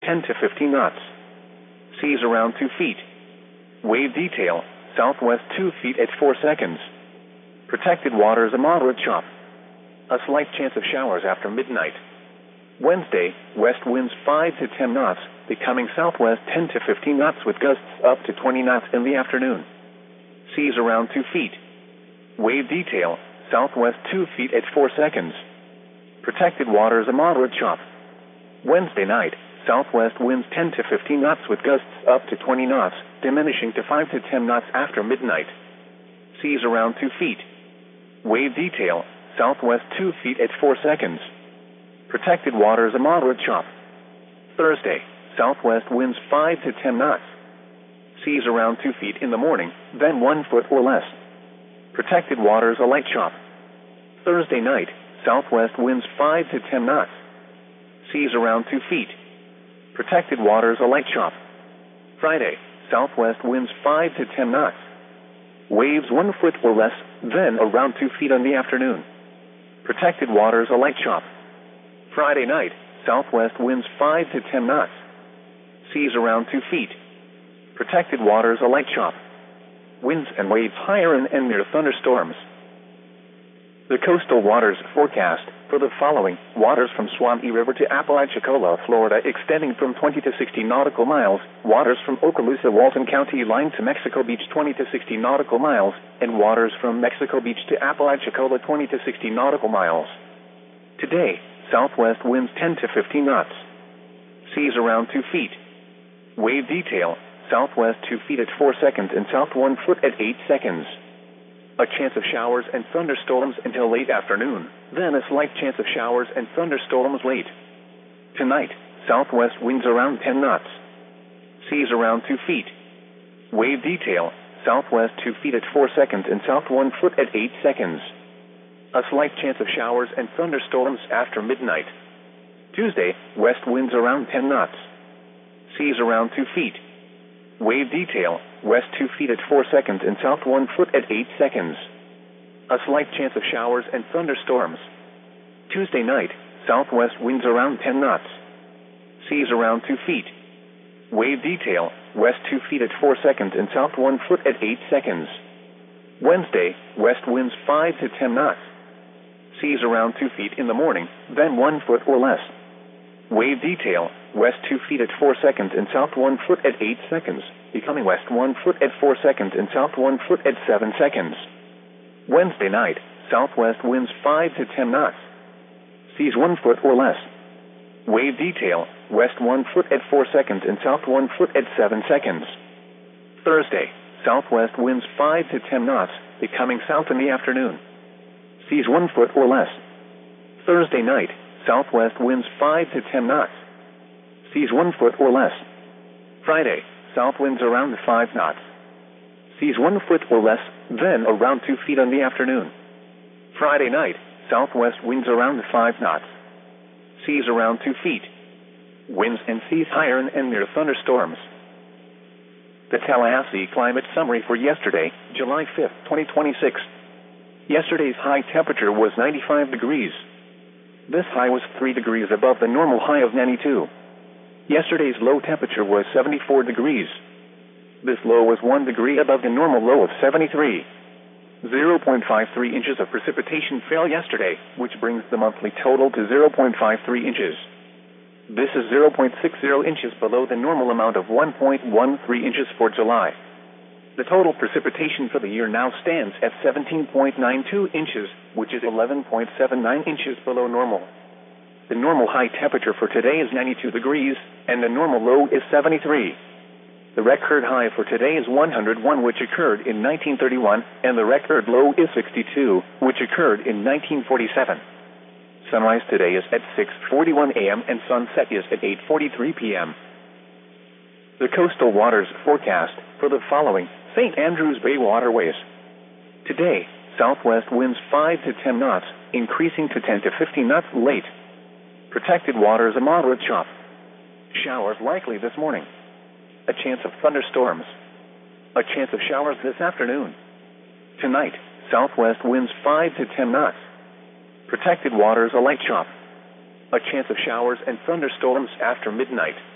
10 to 15 knots. Seas around 2 feet. Wave detail, southwest 2 feet at 4 seconds. Protected waters a moderate chop. A slight chance of showers after midnight. Wednesday, west winds 5 to 10 knots, becoming southwest 10 to 15 knots with gusts up to 20 knots in the afternoon. Seas around 2 feet. Wave detail, southwest 2 feet at 4 seconds. Protected waters a moderate chop. Wednesday night, southwest winds 10 to 15 knots with gusts up to 20 knots, diminishing to 5 to 10 knots after midnight. Seas around 2 feet. Wave detail, southwest 2 feet at 4 seconds. Protected waters a moderate chop. Thursday, southwest winds 5 to 10 knots. Seas around 2 feet in the morning, then 1 foot or less. Protected waters a light chop. Thursday night, southwest winds 5 to 10 knots. Seas around 2 feet. Protected waters a light chop. Friday, southwest winds 5 to 10 knots. Waves 1 foot or less, then around 2 feet in the afternoon. Protected waters a light chop. Friday night, southwest winds 5 to 10 knots. Seas around 2 feet. Protected waters a light chop. Winds and waves higher and near thunderstorms. The coastal waters forecast for the following: waters from Swanee River to Apalachicola, Florida, extending from 20 to 60 nautical miles, waters from Okaloosa Walton County line to Mexico Beach 20 to 60 nautical miles, and waters from Mexico Beach to Apalachicola 20 to 60 nautical miles. Today, southwest winds 10 to 15 knots. Seas around 2 feet. Wave detail, southwest 2 feet at 4 seconds and south 1 foot at 8 seconds. A chance of showers and thunderstorms until late afternoon, then a slight chance of showers and thunderstorms late. Tonight, southwest winds around 10 knots. Seas around 2 feet. Wave detail, southwest 2 feet at 4 seconds and south 1 foot at 8 seconds. A slight chance of showers and thunderstorms after midnight. Tuesday, west winds around 10 knots. Seas around 2 feet. Wave detail, west 2 feet at 4 seconds and south 1 foot at 8 seconds. A slight chance of showers and thunderstorms. Tuesday night, southwest winds around 10 knots. Seas around 2 feet. Wave detail, west 2 feet at 4 seconds and south 1 foot at 8 seconds. Wednesday, west winds 5 to 10 knots. Seas around 2 feet in the morning, then 1 foot or less. Wave detail, west 2 feet at 4 seconds and south 1 foot at 8 seconds, becoming west 1 foot at 4 seconds and south 1 foot at 7 seconds. Wednesday night, southwest winds 5 to 10 knots. Seas 1 foot or less. Wave detail, west 1 foot at 4 seconds and south 1 foot at 7 seconds. Thursday, southwest winds 5 to 10 knots, becoming south in the afternoon. Seas 1 foot or less. Thursday night, southwest winds 5 to 10 knots. Seas 1 foot or less. Friday, south winds around 5 knots. Seas 1 foot or less, then around 2 feet in the afternoon. Friday night, southwest winds around 5 knots. Seas around 2 feet. Winds and seas higher and near thunderstorms. The Tallahassee climate summary for yesterday, July 5, 2026. Yesterday's high temperature was 95 degrees. This high was 3 degrees above the normal high of 92. Yesterday's low temperature was 74 degrees. This low was 1 degree above the normal low of 73. 0.53 inches of precipitation fell yesterday, which brings the monthly total to 0.53 inches. This is 0.60 inches below the normal amount of 1.13 inches for July. The total precipitation for the year now stands at 17.92 inches, which is 11.79 inches below normal. The normal high temperature for today is 92 degrees, and the normal low is 73. The record high for today is 101, which occurred in 1931, and the record low is 62, which occurred in 1947. Sunrise today is at 6:41 a.m. and sunset is at 8:43 p.m. The coastal waters forecast for the following: St. Andrews Bay waterways. Today, southwest winds 5 to 10 knots, increasing to 10 to 15 knots late. Protected waters a moderate chop. Showers likely this morning. A chance of thunderstorms. A chance of showers this afternoon. Tonight, southwest winds 5 to 10 knots. Protected waters a light chop. A chance of showers and thunderstorms after midnight.